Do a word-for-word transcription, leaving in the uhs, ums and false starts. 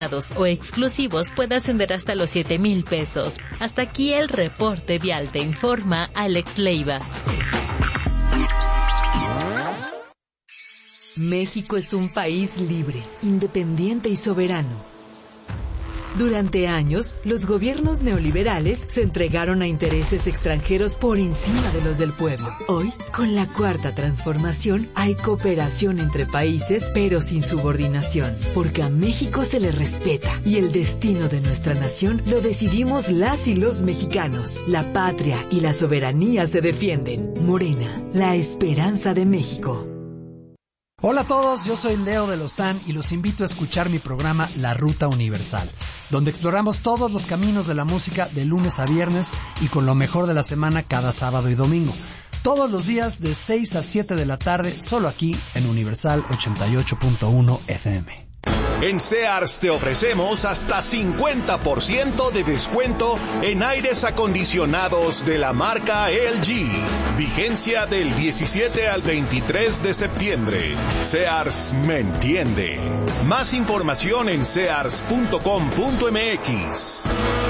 o exclusivos puede ascender hasta los siete mil pesos. Hasta aquí el reporte vial, te informa Alex Leiva. México es un país libre, independiente y soberano. Durante años, los gobiernos neoliberales se entregaron a intereses extranjeros por encima de los del pueblo. Hoy, con la Cuarta Transformación, hay cooperación entre países, pero sin subordinación, porque a México se le respeta y el destino de nuestra nación lo decidimos las y los mexicanos. La patria y la soberanía se defienden. Morena, la esperanza de México. Hola a todos, yo soy Leo de Lozán y los invito a escuchar mi programa La Ruta Universal, donde exploramos todos los caminos de la música de lunes a viernes y con lo mejor de la semana cada sábado y domingo. Todos los días de seis a siete de la tarde, solo aquí en Universal ochenta y ocho punto uno F M. En Sears te ofrecemos hasta cincuenta por ciento de descuento en aires acondicionados de la marca L G. Vigencia del diecisiete al veintitrés de septiembre. Sears me entiende. Más información en sears punto com punto m x.